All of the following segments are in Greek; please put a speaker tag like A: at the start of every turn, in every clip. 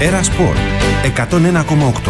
A: Έρα Σπορ 101,8.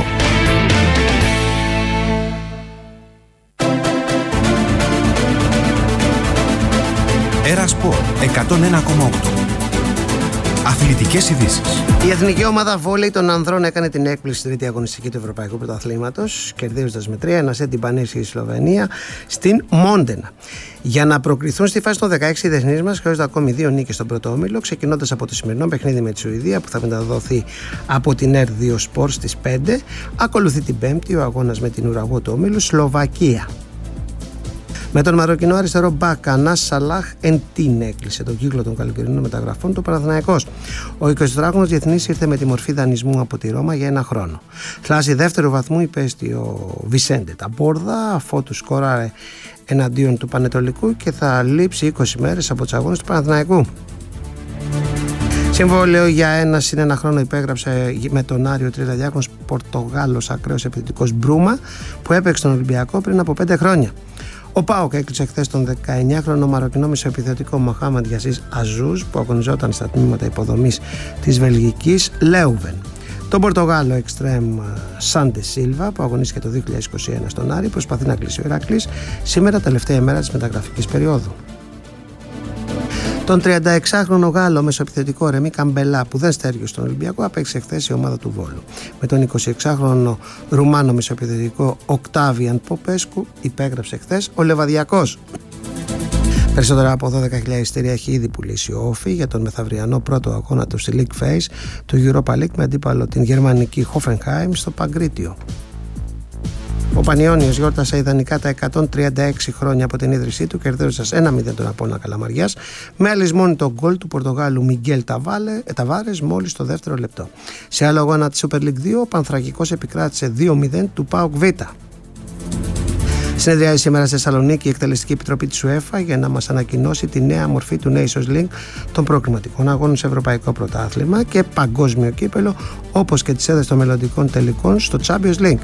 A: Έρα Σπορ 101,8. Αθλητικές ειδήσεις.
B: Η εθνική ομάδα βόλεϊ των ανδρών έκανε την έκπληξη στην τρίτη αγωνιστική του Ευρωπαϊκού Πρωταθλήματος, κερδίζοντας με 3-1 σετ την πανίσχυρη Σλοβενία στην Μόντενα. Για να προκριθούν στη φάση των 16 οι διεθνείς μας χρειάζονται ακόμη 2 νίκες στον πρώτο όμιλο, ξεκινώντας από το σημερινό παιχνίδι με τη Σουηδία που θα μεταδοθεί από την R2 Sport στις 5. Ακολουθεί την Πέμπτη ο αγώνας με την ουραγό του όμιλου Σλοβακία. Με τον Μαροκινό αριστερό μπακ Ανάς Σαλάχ Εντίν έκλεισε τον κύκλο των καλοκαιρινών μεταγραφών του Παναθηναϊκός. Ο 24χρονος διεθνής ήρθε με τη μορφή δανεισμού από τη Ρώμα για 1 χρόνο. Θλάση δεύτερου βαθμού υπέστη ο Βισέντε Ταμπόρδα, αφού του σκόραρε εναντίον του Πανετολικού και θα λείψει 20 μέρες από τους αγώνες του Παναθηναϊκού. Συμβόλαιο για 1 χρόνο υπέγραψε με τον Άριο Τριανταδιάκονος Πορτογάλος ακραίος επιθετικός Μπρούμα που έπαιξε τον Ολυμπιακό πριν από 5 χρόνια. Ο ΠΑΟΚ έκλεισε χθες τον 19χρονο Μαροκινό μεσοεπιθετικό Μοχάμαντ Γιασίς Αζούς που αγωνιζόταν στα τμήματα υποδομής της βελγικής Λέουβεν. Τον Πορτογάλο εξτρέμ Σάντε Σίλβα που αγωνίστηκε το 2021 στον Άρη προσπαθεί να κλείσει ο Ηρακλής σήμερα, τελευταία ημέρα της μεταγραφικής περίοδου. Τον 36χρονο Γάλλο μεσοεπιθετικό Ρεμί Καμπελά που δεν στέργησε στον Ολυμπιακό απέξε χθες η ομάδα του Βόλου. Με τον 26χρονο Ρουμάνο μεσοεπιθετικό Οκτάβιαν Ποπέσκου υπέγραψε χθες ο Λεβαδιακός. Περισσότερα από 12.000 εισιτήρια έχει ήδη πουλήσει ο Όφι για τον μεθαυριανό πρώτο αγώνα του στη League Phase του Europa League με αντίπαλο την γερμανική Hoffenheim στο Παγκρίτιο. Ο Πανιώνιος γιόρτασε ιδανικά τα 136 χρόνια από την ίδρυσή του, κερδίζοντας 1-0 τον Απόλλωνα Καλαμαριάς με αλυσμόνητο γκολ του Πορτογάλου Μιγγέλ Ταβάρες μόλις στο δεύτερο λεπτό. Σε άλλο αγώνα της Super League 2, ο Πανθρακικός επικράτησε 2-0 του ΠΑΟΚ Β. Συνεδριάζει σήμερα στη Θεσσαλονίκη η Εκτελεστική Επιτροπή της UEFA για να μας ανακοινώσει τη νέα μορφή του Nations League των προκριματικών αγώνων σε Ευρωπαϊκό Πρωτάθλημα και Παγκόσμιο Κύπελο, όπως και τις έδρες των μελλοντικών τελικών στο Champions League.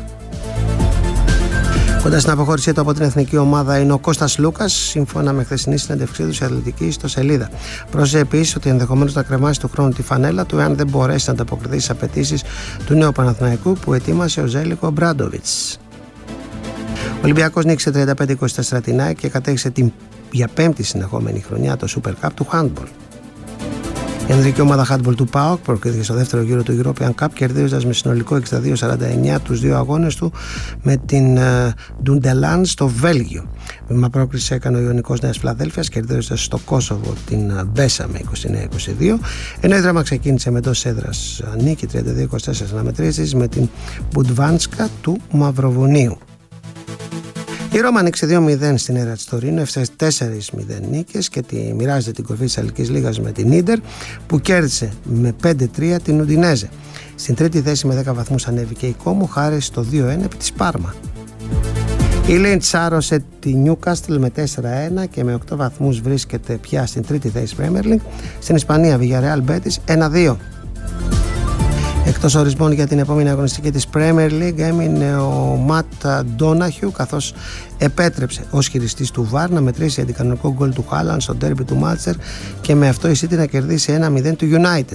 B: Κοντά στην αποχώρησή του από την εθνική ομάδα είναι ο Κώστας Λούκας, σύμφωνα με χθεσινή συνέντευξή του σε αθλητική ιστοσελίδα. Πρόσθεσε επίσης ότι ενδεχομένως να κρεμάσει του χρόνου τη φανέλα του, εάν δεν μπορέσει να ανταποκριθεί στις απαιτήσεις του νέου Παναθηναϊκού που ετοίμασε ο Ζέλικο Μπράντοβιτς. Ο Ολυμπιακός νίκησε 35-24 την ΑΕΚ και κατέκτησε για 5η συνεχόμενη χρονιά το Super Cup του Handball. Η ανδρική ομάδα handball του ΠΑΟΚ προκρίθηκε στο δεύτερο γύρο του European Cup, κερδίζοντας με συνολικό 62-49 τους 2 αγώνες του με την Dunderland στο Βέλγιο. Βήμα πρόκριση έκανε ο Ιωνικός Νέας Φιλαδέλφειας, κερδίζοντας στο Κόσοβο την Μπέσα με 29-22, ενώ η Δράμα ξεκίνησε με εντός έδρας νίκη 32-24 αναμετρήσεις με την Μπουντβάνσκα του Μαυροβουνίου. Η Ρώμα άνοιξε 2-0 στην έδρα της Τωρίνο, έφτασε 4-0 νίκες και μοιράζεται την κορφή της Ιταλικής Λίγας με την Ίντερ που κέρδισε με 5-3 την Ουντινέζε. Στην τρίτη θέση με 10 βαθμούς ανέβηκε η Κόμο χάρη στο 2-1 επί της Πάρμα. Η Λέιντ σάρωσε τη Νιούκαστλ με 4-1 και με 8 βαθμούς βρίσκεται πια στην τρίτη θέση Premier League. Στην Ισπανία Villarreal Μπέτις 1-2. Εκτός ορισμών για την επόμενη αγωνιστική της Premier League έμεινε ο Ματ Ντόναχιου, καθώς επέτρεψε ως χειριστής του VAR να μετρήσει αντικανονικό γκολ του Χάλαν στο ντέρμπι του Μάντσεστερ και με αυτό η City να κερδίσει 1-0 του United.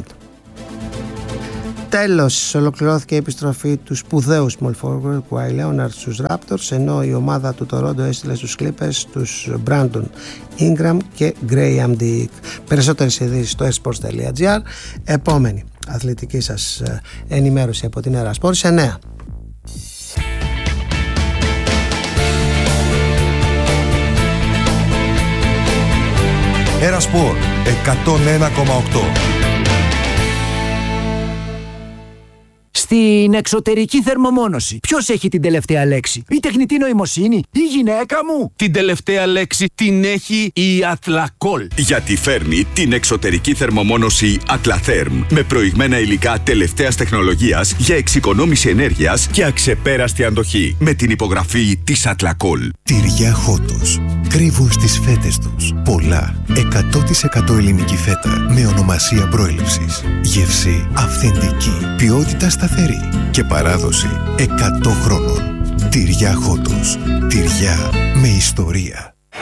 B: Τέλος, ολοκληρώθηκε η επιστροφή του σπουδαίου small forward Kawhi Leonard στους Raptors, ενώ η ομάδα του Toronto έστειλε στους Clippers τους Brandon Ingram και Graham Dick. Περισσότερες ειδήσεις στο esports.gr. Επόμενη αθλητική σας ενημέρωση από την Έρα Σπορ σε 9.
A: Έρα Σπορ 101,8.
C: Στην εξωτερική θερμομόνωση, ποιος έχει την τελευταία λέξη? Η τεχνητή νοημοσύνη, η γυναίκα μου?
D: Την τελευταία λέξη την έχει η Athlacol.
E: Γιατί φέρνει την εξωτερική θερμομόνωση Atlatherm με προηγμένα υλικά τελευταίας τεχνολογίας για εξοικονόμηση ενέργειας και αξεπέραστη αντοχή. Με την υπογραφή της Athlacol.
F: Τυριά Χότος. Κρύβουν στις φέτες τους πολλά 100% ελληνική φέτα με ονομασία προέλευσης. Γεύση αυθεντική, ποιότητα σταθερή και παράδοση 100 χρόνων. Τυριά Χότος. Τυριά με ιστορία.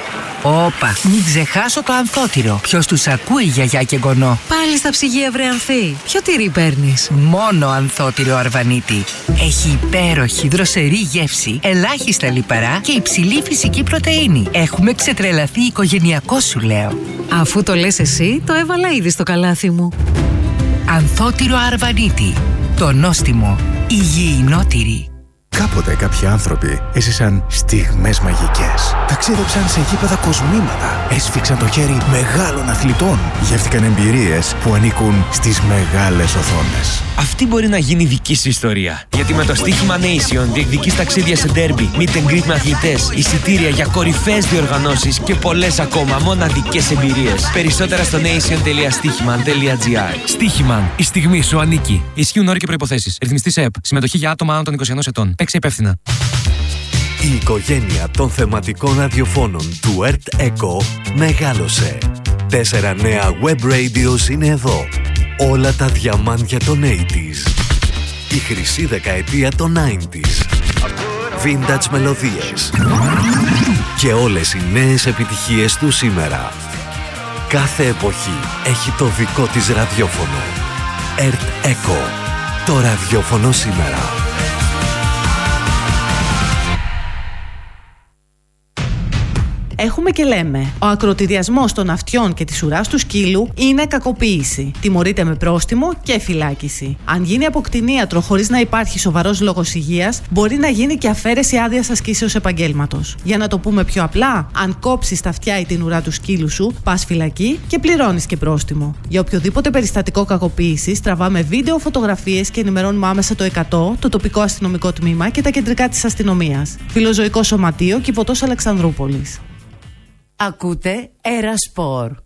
G: Όπα, μην ξεχάσω το ανθότυρο. Ποιος τους ακούει, γιαγιά και γονό.
H: Πάλι στα ψυγεία, βρε Ανθή. Ποιο τυρί παίρνεις?
G: Μόνο ανθότυρο Αρβανίτη. Έχει υπέροχη δροσερή γεύση, ελάχιστα λιπαρά και υψηλή φυσική πρωτεΐνη. Έχουμε ξετρελαθεί οικογενειακό, σου λέω.
H: Αφού το λες εσύ, το έβαλα ήδη στο καλάθι μου.
G: Ανθότυρο Αρβανίτη. Το νόστιμο υγιεινό τυρί.
I: Κάποτε κάποιοι άνθρωποι έζησαν στιγμές μαγικές. Ταξίδεψαν σε γήπεδα κοσμήματα. Έσφιξαν το χέρι μεγάλων αθλητών. Γεύτηκαν εμπειρίες που ανήκουν στις μεγάλες οθόνες.
J: Αυτή μπορεί να γίνει δική σου ιστορία. Γιατί με το στοίχημα Nation διεκδικείς ταξίδια σε ντέρμπι, meet and greet με αθλητές, εισιτήρια για κορυφαίες διοργανώσεις και πολλές ακόμα μοναδικές εμπειρίες. Περισσότερα στο nation.stichiman.gr.
K: Στοίχημαν. Η στιγμή σου ανήκει. Ισχύουν όροι και προϋποθέσεις. Ρυθμιστής ΕΠ. Συμμετοχή για άτομα άνω των 21 ετών. Παίξε υπεύθυνα.
L: Η οικογένεια των θεματικών ραδιοφώνων του Earth Echo μεγάλωσε. 4 νέα web radios είναι εδώ. Όλα τα διαμάντια των 80s. Η χρυσή δεκαετία των 90s. Vintage μελωδίες. Και όλες οι νέες επιτυχίες του σήμερα. Κάθε εποχή έχει το δικό της ραδιόφωνο. Earth Echo. Το ραδιόφωνο σήμερα.
M: Έχουμε και λέμε. Ο ακροτηριασμός των αυτιών και της ουράς του σκύλου είναι κακοποίηση. Τιμωρείται με πρόστιμο και φυλάκιση. Αν γίνει από κτηνίατρο χωρίς να υπάρχει σοβαρός λόγος υγείας, μπορεί να γίνει και αφαίρεση άδειας ασκήσεως επαγγέλματος. Για να το πούμε πιο απλά, αν κόψεις τα αυτιά ή την ουρά του σκύλου σου, πας φυλακή και πληρώνεις και πρόστιμο. Για οποιοδήποτε περιστατικό κακοποίησης, τραβάμε βίντεο, φωτογραφίες και ενημερώνουμε άμεσα το 100, το τοπικό αστυνομικό τμήμα και τα κεντρικά της αστυνομίας. Φιλοζωικό Σωματείο Κηποτός Αλεξανδρούπολης.
G: Ακούτε Ερασπορ.